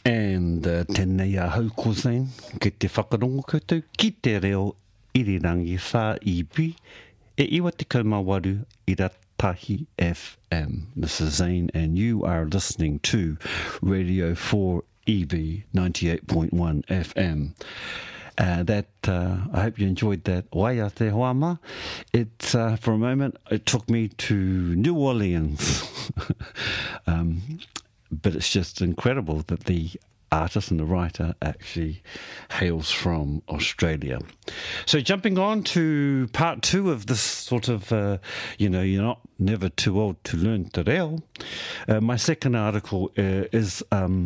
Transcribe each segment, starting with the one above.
And tēnei a hau ko Zane, ke te whakarongo koutou, ki te reo irirangi whā iwi, e iwa te kaumawaru I Ratahi FM. This is Zane, and you are listening to Radio 4 EV 98.1 FM. I hope you enjoyed that Waia Te Hoama. For a moment, it took me to New Orleans. But it's just incredible that the artist and the writer actually hails from Australia. So jumping on to part two of this sort of, you're never too old to learn te reo. My second article is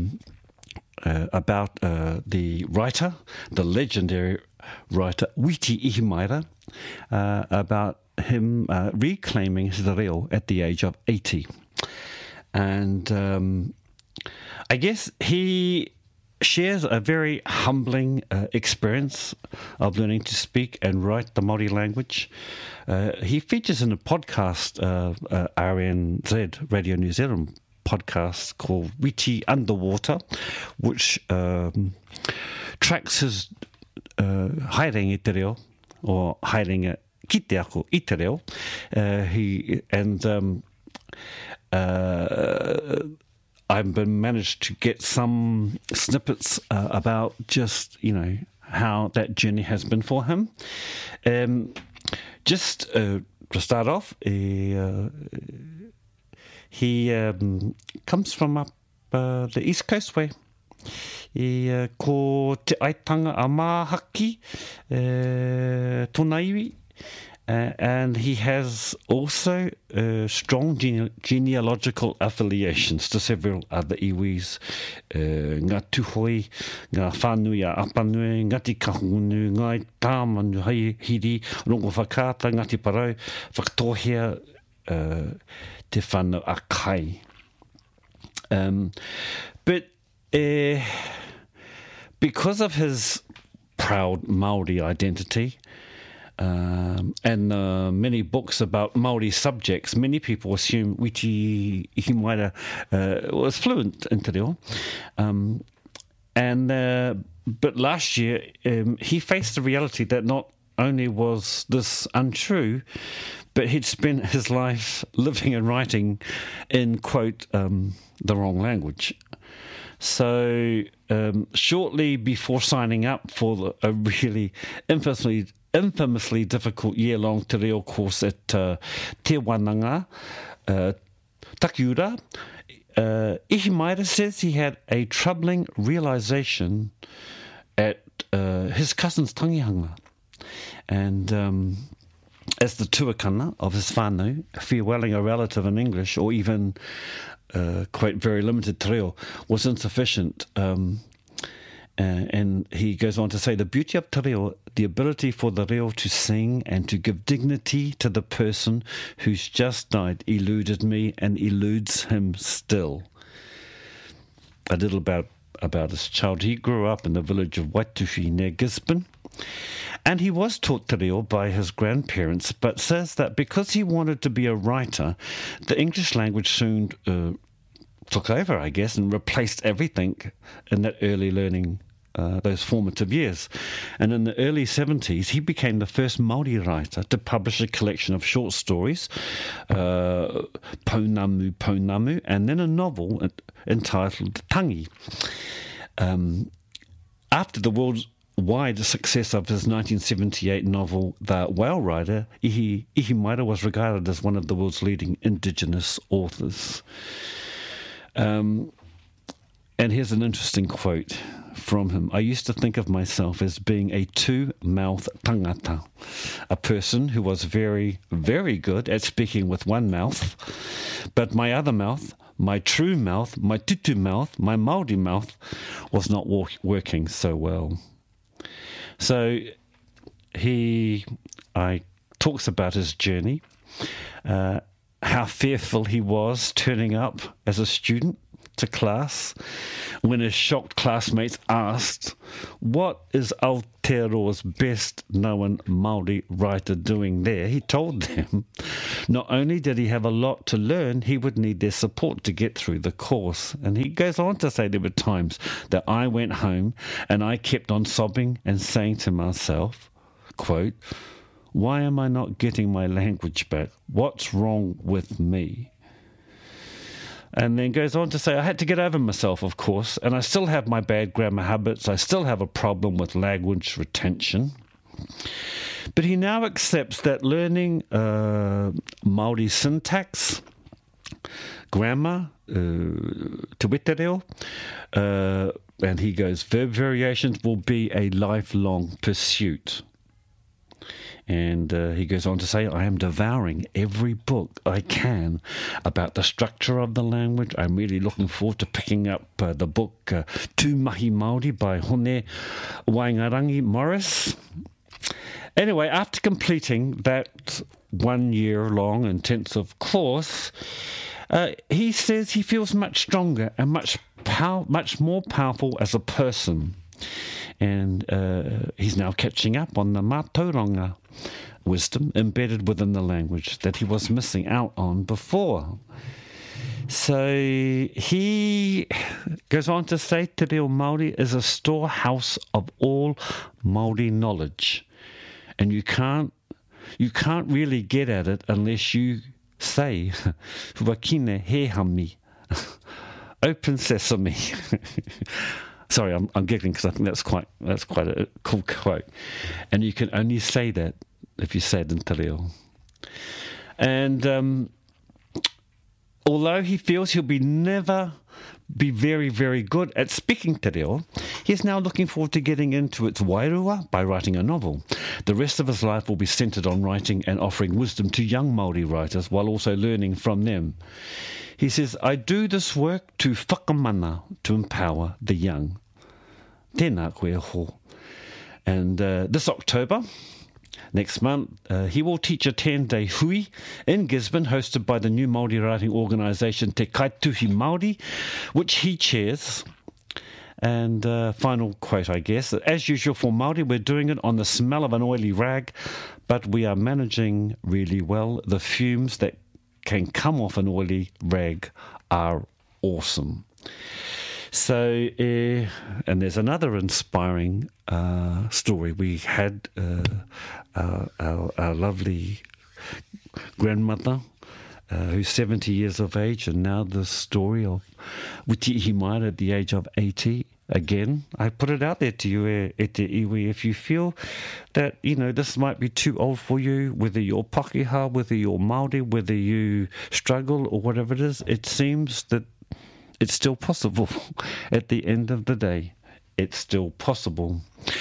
about the writer, the legendary writer Witi Ihimaera, about him reclaiming his reo at the age of 80. And I guess he shares a very humbling experience of learning to speak and write the Māori language. He features in a podcast, RNZ, Radio New Zealand podcast called Witi Underwater, which tracks his haerengi te reo, or haerengi ki te ako I te reo. I've managed to get some snippets about just, how that journey has been for him. Just to start off, he comes from up the East Coast way. Ko te aitanga a Māhaki, tōna iwi. And he has also strong genealogical affiliations to several other iwis. Ngā Tuhoi, ngā Whānui a Apanui, Ngati Kahungunu, Ngai Tāmanu Hiri, Rongo Whakata, Ngati Parau, Whakatohea, Te Whānau a Kai. But because of his proud Māori identity, and many books about Māori subjects, many people assume Witi Ihimaera was fluent in te reo. But last year, he faced the reality that not only was this untrue, but he'd spent his life living and writing in, quote, the wrong language. So shortly before signing up for a really infamously difficult year-long te reo course at Te Wananga, Takiura, Ihimaera says he had a troubling realization at his cousin's tangihanga. And as the tuakana of his whānau, farewelling a relative in English, or even, quite very limited te reo, was insufficient. And he goes on to say, the beauty of te reo, the ability for the reo to sing and to give dignity to the person who's just died, eluded me and eludes him still. A little about his childhood. He grew up in the village of Waituhi near Gisborne, and he was taught te reo by his grandparents, but says that because he wanted to be a writer, the English language soon took over, I guess, and replaced everything in that early learning, those formative years. And in the early 70s, he became the first Māori writer to publish a collection of short stories, Pounamu Pounamu, and then a novel entitled Tangi. After the worldwide success of his 1978 novel, The Whale Rider, Ihimaera was regarded as one of the world's leading Indigenous authors. And here's an interesting quote from him. I used to think of myself as being a two-mouth tangata, a person who was very, very good at speaking with one mouth, but my other mouth, my true mouth, my tutu mouth, my Māori mouth, was not working so well. So he talks about his journey, how fearful he was turning up as a student to class when his shocked classmates asked, what is Aotearoa's best-known Māori writer doing there? He told them not only did he have a lot to learn, he would need their support to get through the course. And he goes on to say there were times that I went home and I kept on sobbing and saying to myself, quote, why am I not getting my language back? What's wrong with me? And then goes on to say, I had to get over myself, of course, and I still have my bad grammar habits. I still have a problem with language retention. But he now accepts that learning Māori syntax, grammar, te wete reo, and he goes, verb variations will be a lifelong pursuit. And he goes on to say, I am devouring every book I can about the structure of the language. I'm really looking forward to picking up the book Tūmahi Māori by Hone Waingarangi Morris. Anyway, after completing that 1 year long intensive course, he says he feels much stronger and much more powerful as a person. And he's now catching up on the mātauranga wisdom embedded within the language that he was missing out on before. So he goes on to say, Te Reo Māori is a storehouse of all Māori knowledge. And you can't really get at it unless you say, Huakine he hami, open sesame. Sorry, I'm giggling because I think that's quite a cool quote. And you can only say that if you say it in te reo. And although he feels he'll never be very, very good at speaking te reo, he's now looking forward to getting into its wairua by writing a novel. The rest of his life will be centred on writing and offering wisdom to young Māori writers while also learning from them. He says, I do this work to whakamana, to empower the young. Tēnā koe ho. And this October, next month, he will teach a 10-day hui in Gisborne, hosted by the new Māori writing organisation Te Kaituhi Māori, which he chairs. And final quote, I guess, as usual for Māori, we're doing it on the smell of an oily rag, but we are managing really well. The fumes that can come off an oily rag are awesome. So, and there's another inspiring story. We had our lovely grandmother, who's 70 years of age, and now the story of Witi Ihimaera at the age of 80. Again, I put it out there to you, e te iwi, if you feel that, this might be too old for you, whether you're Pakeha, whether you're Māori, whether you struggle or whatever it is, it seems that it's still possible. At the end of the day, it's still possible.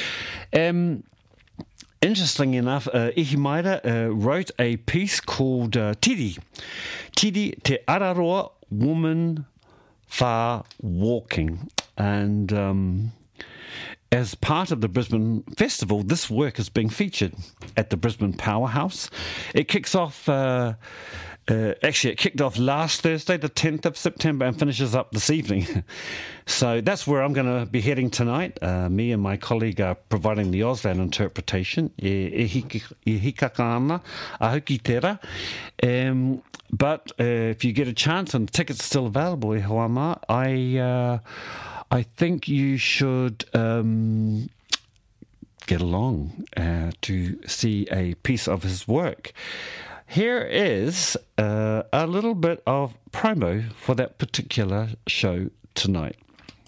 Interesting enough, Ihimaera wrote a piece called Tiri. Tiri Te Araroa Woman Wha Walking. And as part of the Brisbane Festival, this work is being featured at the Brisbane Powerhouse. It kicks off, it kicked off last Thursday, the 10th of September, and finishes up this evening. So that's where I'm going to be heading tonight. Me and my colleague are providing the Auslan interpretation. E hikaka ana, ahuki tera. But if you get a chance, and the tickets are still available, e hoama, I think you should get along to see a piece of his work. Here is a little bit of promo for that particular show tonight.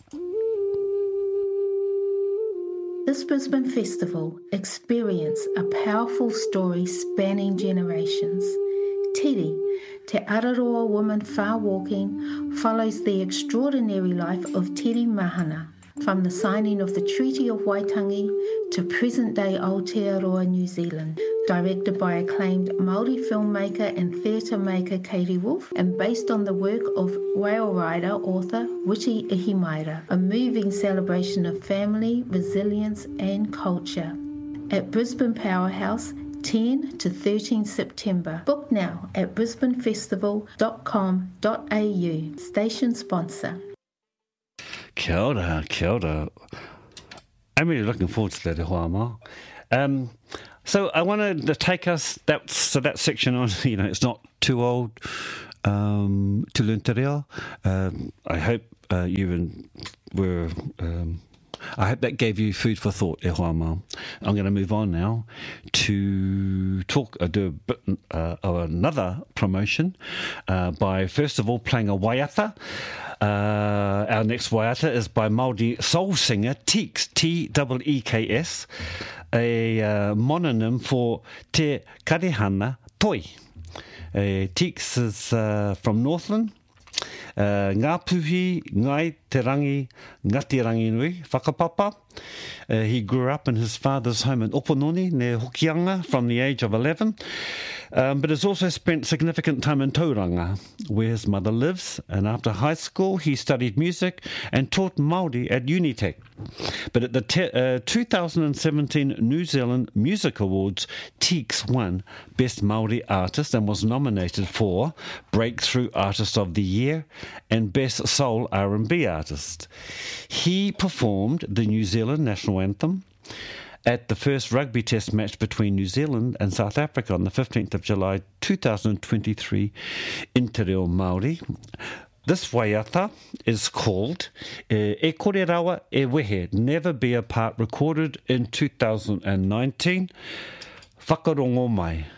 This Brisbane Festival experience a powerful story spanning generations. Tiri, Te Araroa Woman Wha Walking, follows the extraordinary life of Tiri Mahana, from the signing of the Treaty of Waitangi to present-day Aotearoa, New Zealand. Directed by acclaimed Māori filmmaker and theatre maker Katie Wolf, and based on the work of whale rider author Witi Ihimaera, a moving celebration of family, resilience and culture. At Brisbane Powerhouse, 10 to 13 September. Book now at brisbanefestival.com.au. Station sponsor. Kia ora, kia ora. I'm really looking forward to that, Hoama. So I wanted to take us that section on, it's not too old to learn te reo. I hope I hope that gave you food for thought, e Hoama. I'm going to move on now to do a bit of another promotion by, first of all, playing a waiata. Our next waiata is by Māori soul singer Teeks, T-E-E-K-S, a mononym for Te Karehana Toi. Teeks is from Northland. Ngā puhi, ngai te rangi, ngati rangi nui, whakapapa. He grew up in his father's home in Opononi, near Hokianga, from the age of 11, but has also spent significant time in Tauranga, where his mother lives, and after high school he studied music and taught Māori at Unitec. But at the 2017 New Zealand Music Awards, Teeks won Best Māori Artist and was nominated for Breakthrough Artist of the Year and Best Soul R&B Artist. He performed the New Zealand National Anthem at the first rugby test match between New Zealand and South Africa on the 15th of July 2023 in Te Reo Māori. This waiata is called E Kore Rawa E Wehe, Never Be Apart, recorded in 2019. Whakarongo mai.